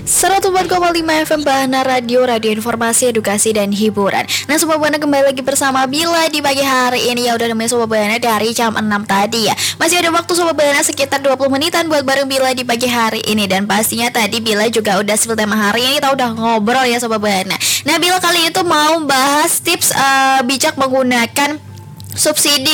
104,5 FM Bahana Radio, radio informasi, edukasi, dan hiburan. Nah Sobat Bahana, kembali lagi bersama Bila di pagi hari ini. Ya udah namanya Sobat Bahana dari jam 6 tadi ya. Masih ada waktu Sobat Bahana sekitar 20 menitan buat bareng Bila di pagi hari ini. Dan pastinya tadi Bila juga udah spill tema hari ini, kita udah ngobrol ya Sobat Bahana. Nah Bila kali itu mau bahas tips bijak menggunakan subsidi